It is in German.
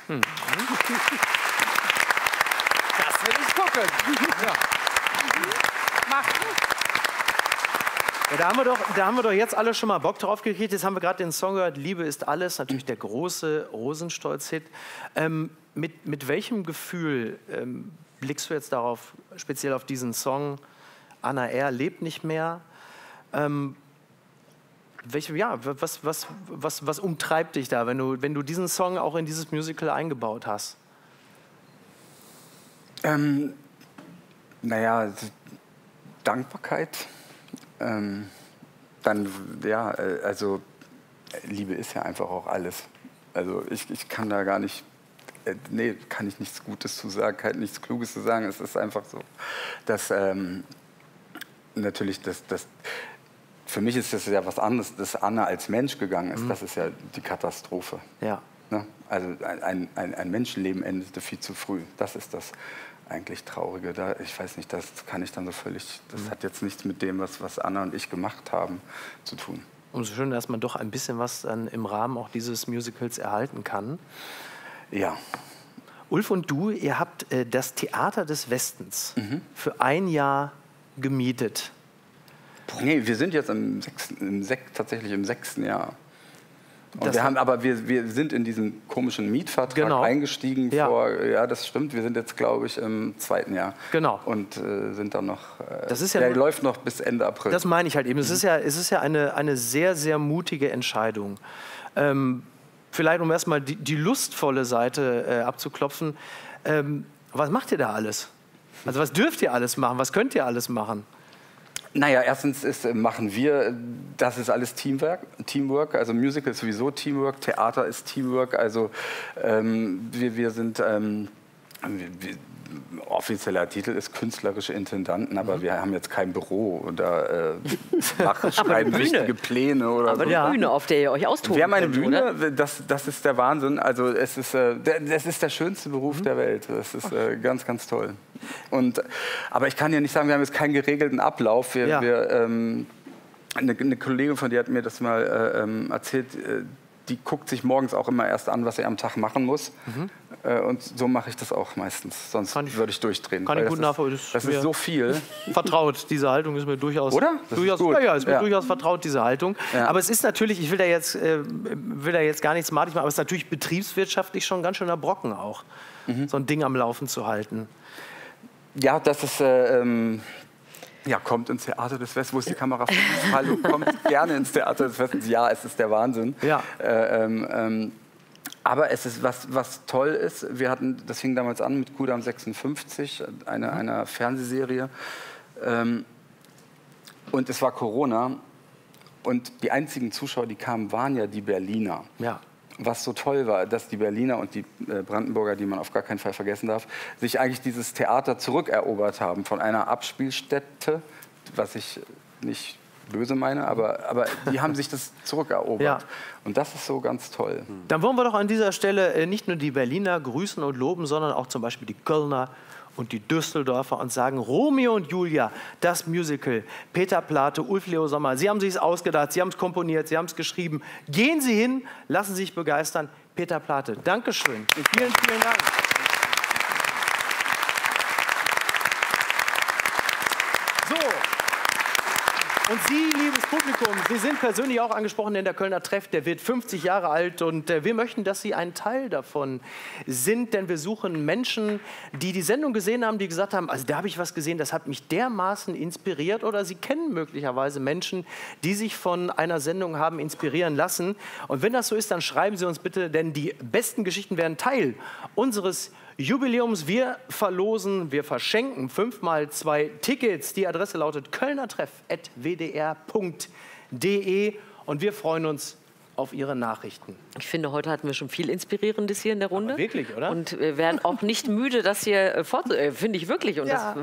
Das will ich gucken. Ja. Mach. Ja, da haben wir doch jetzt alle schon mal Bock drauf gekriegt. Jetzt haben wir gerade den Song gehört, Liebe ist alles, natürlich der große Rosenstolz-Hit. Mit welchem Gefühl blickst du jetzt darauf, speziell auf diesen Song, Anna R. lebt nicht mehr? Was umtreibt dich da, wenn du diesen Song auch in dieses Musical eingebaut hast? Naja, Dankbarkeit. Dann, ja, also Liebe ist ja einfach auch alles. Also ich kann da gar nicht, nee, kann ich nichts Gutes zu sagen, nichts Kluges zu sagen. Es ist einfach so, dass natürlich für mich ist das ja was anderes, dass Anna als Mensch gegangen ist. Das ist ja die Katastrophe. Ja. Ne? Also ein Menschenleben endete viel zu früh. Das ist das eigentlich Traurige. Ich weiß nicht, das kann ich dann so völlig, das hat jetzt nichts mit dem, was Anna und ich gemacht haben, zu tun. Umso schöner, dass man doch ein bisschen was dann im Rahmen auch dieses Musicals erhalten kann. Ja. Ulf und du, ihr habt das Theater des Westens für ein Jahr gemietet. Nee, wir sind jetzt tatsächlich im 6. Jahr. Und wir sind in diesen komischen Mietvertrag eingestiegen ja, das stimmt. Wir sind jetzt, glaube ich, im 2. Jahr. Genau. Und sind dann noch, der läuft noch bis Ende April. Das meine ich halt eben. Es ist ja eine sehr, sehr mutige Entscheidung. Vielleicht, um erstmal die lustvolle Seite abzuklopfen. Was macht ihr da alles? Also was dürft ihr alles machen? Was könnt ihr alles machen? Naja, erstens machen wir, das ist alles Teamwork, also Musical ist sowieso Teamwork, Theater ist Teamwork, also wir sind, offizieller Titel ist künstlerische Intendanten, aber wir haben jetzt kein Büro oder schreiben wichtige Pläne oder aber so. die Bühne, auf der ihr euch austoben Wir haben eine könnt, Bühne, oder? das ist der Wahnsinn, also das ist der schönste Beruf der Welt, das ist ganz, ganz toll. Aber ich kann ja nicht sagen, wir haben jetzt keinen geregelten Ablauf. Eine Kollegin von dir hat mir das mal erzählt, die guckt sich morgens auch immer erst an, was sie am Tag machen muss. Und so mache ich das auch meistens, sonst würde ich durchdrehen. Kann ich gut nachvollziehen. Das ist so viel. Vertraut, diese Haltung ist mir durchaus... Oder? Durchaus, ja, ist mir durchaus vertraut, diese Haltung. Ja. Aber es ist natürlich, ich will da jetzt gar nichts madig machen, aber es ist natürlich betriebswirtschaftlich schon ein ganz schöner Brocken auch, so ein Ding am Laufen zu halten. Ja, das ist... kommt ins Theater des Westens. Wo ist die Kamera? Hallo, kommt gerne ins Theater des Westens. Ja, es ist der Wahnsinn. Ja. Aber es ist was toll ist. Das fing damals an mit Kudam 56, einer Fernsehserie. Und es war Corona. Und die einzigen Zuschauer, die kamen, waren ja die Berliner. Ja. Was so toll war, dass die Berliner und die Brandenburger, die man auf gar keinen Fall vergessen darf, sich eigentlich dieses Theater zurückerobert haben von einer Abspielstätte, was ich nicht böse meine, aber die haben sich das zurückerobert. Ja. Und das ist so ganz toll. Dann wollen wir doch an dieser Stelle nicht nur die Berliner grüßen und loben, sondern auch zum Beispiel die Kölner und die Düsseldorfer und sagen, Romeo und Julia, das Musical, Peter Plate, Ulf Leo Sommer, Sie haben es sich ausgedacht, Sie haben es komponiert, Sie haben es geschrieben. Gehen Sie hin, lassen Sie sich begeistern. Peter Plate, Dankeschön. Vielen, vielen Dank. So. Und Sie, liebes Publikum, Sie sind persönlich auch angesprochen, denn der Kölner Treff, der wird 50 Jahre alt und wir möchten, dass Sie ein Teil davon sind, denn wir suchen Menschen, die die Sendung gesehen haben, die gesagt haben, also da habe ich was gesehen, das hat mich dermaßen inspiriert, oder Sie kennen möglicherweise Menschen, die sich von einer Sendung haben inspirieren lassen. Und wenn das so ist, dann schreiben Sie uns bitte, denn die besten Geschichten werden Teil unseres Jubiläums. Wir verschenken 5x2 Tickets. Die Adresse lautet kölnertreff@wdr.de und wir freuen uns auf Ihre Nachrichten. Ich finde, heute hatten wir schon viel Inspirierendes hier in der Runde. Aber wirklich, oder? Und wir werden auch nicht müde, das hier fortzuführen, finde ich wirklich. Und das